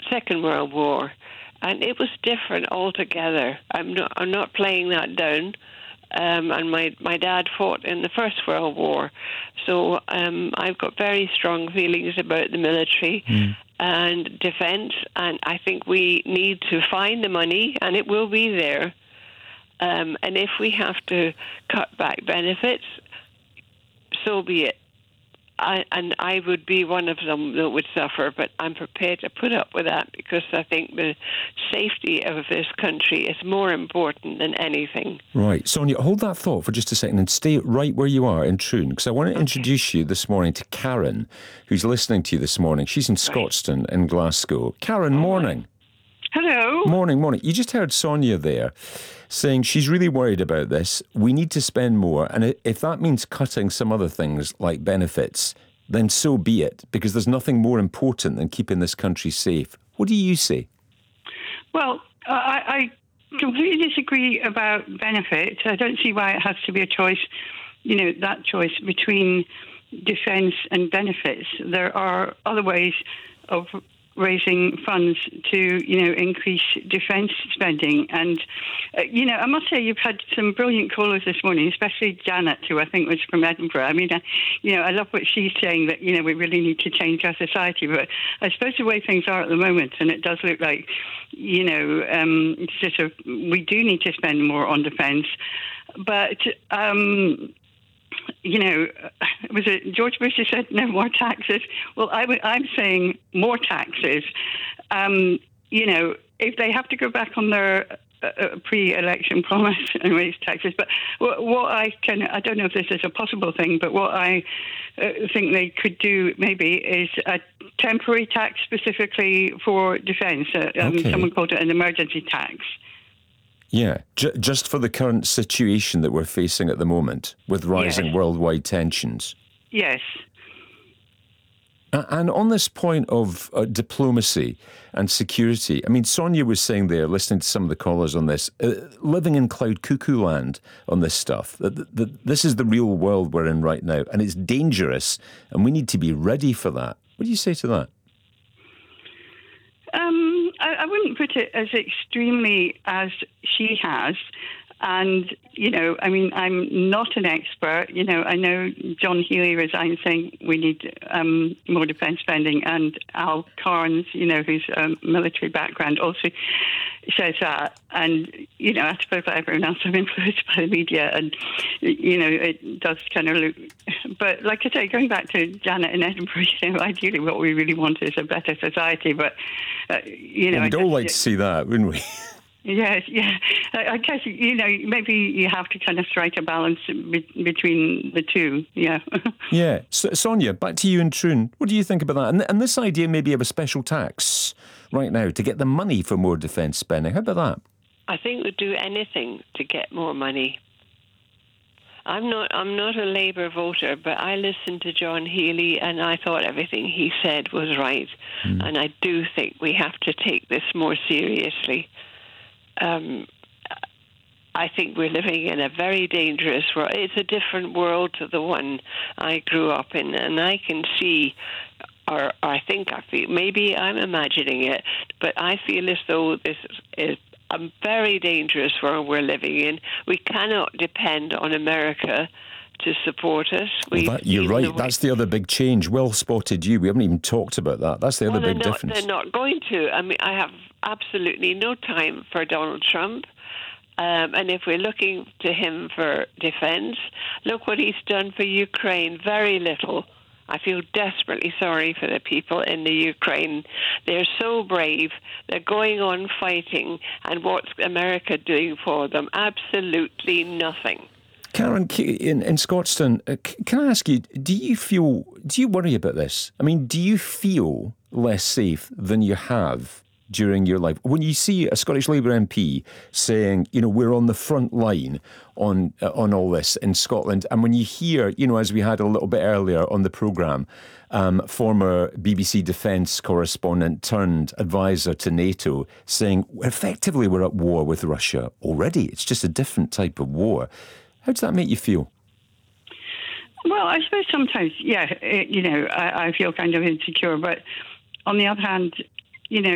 Second World War, and it was different altogether. I'm not playing that down. And my dad fought in the First World War, so I've got very strong feelings about the military and defence, and I think we need to find the money, and it will be there. And if we have to cut back benefits, so be it. I would be one of them that would suffer, but I'm prepared to put up with that because I think the safety of this country is more important than anything. Right. Sonia, hold that thought for just a second and stay right where you are in Troon, because I want to introduce you this morning to Karen, who's listening to you this morning. She's in Scotstoun in Glasgow. Karen, morning. Hello. Morning. You just heard Sonia there saying she's really worried about this. We need to spend more. And if that means cutting some other things like benefits, then so be it, because there's nothing more important than keeping this country safe. What do you say? Well, I completely disagree about benefits. I don't see why it has to be a choice, that choice between defence and benefits. There are other ways of raising funds to, increase defence spending. And, I must say you've had some brilliant callers this morning, especially Janet, who I think was from Edinburgh. I mean, I love what she's saying, that, we really need to change our society. But I suppose the way things are at the moment, and it does look like, we do need to spend more on defence. But, was it George Bush who said no more taxes? Well, I'm saying more taxes. If they have to go back on their pre-election promise and raise taxes, but I don't know if this is a possible thing, but what I think they could do maybe is a temporary tax specifically for defence. Someone called it an emergency tax. Yeah, just for the current situation that we're facing at the moment with rising worldwide tensions. Yes. And on this point of diplomacy and security, I mean, Sonia was saying there, listening to some of the callers on this, living in cloud cuckoo land on this stuff, that this is the real world we're in right now, and it's dangerous, and we need to be ready for that. What do you say to that? I wouldn't put it as extremely as she has. And, I'm not an expert. I know John Healey resigned saying we need more defence spending, and Al Carnes, who's a military background, also says that. And, I suppose like everyone else, I'm influenced by the media, and, it does kind of look... But like I say, going back to Janet in Edinburgh, ideally what we really want is a better society, but, we'd all like to see that, wouldn't we? Yes, yeah. I guess, maybe you have to kind of strike a balance between the two, yeah. Yeah. Sonia, back to you in Troon. What do you think about that? And this idea maybe of a special tax right now to get the money for more defence spending. How about that? I think we'd do anything to get more money. I'm not a Labour voter, but I listened to John Healey and I thought everything he said was right. And I do think we have to take this more seriously. I think we're living in a very dangerous world. It's a different world to the one I grew up in, and I can see, or I feel, maybe I'm imagining it, but I feel as though this is a very dangerous world we're living in. We cannot depend on America to support us. You're right. That's the other big change. Well spotted you. We haven't even talked about that. That's the other big difference. They're not going to. I mean, I have absolutely no time for Donald Trump. And if we're looking to him for defence, look what he's done for Ukraine. Very little. I feel desperately sorry for the people in the Ukraine. They're so brave. They're going on fighting. And what's America doing for them? Absolutely nothing. Karen, in Scotstoun, can I ask you, do you worry about this? I mean, do you feel less safe than you have during your life? When you see a Scottish Labour MP saying, we're on the front line on all this in Scotland, and when you hear, as we had a little bit earlier on the programme, former BBC Defence correspondent turned advisor to NATO saying, effectively we're at war with Russia already. It's just a different type of war. How does that make you feel? Well, I suppose sometimes, I feel kind of insecure. But on the other hand,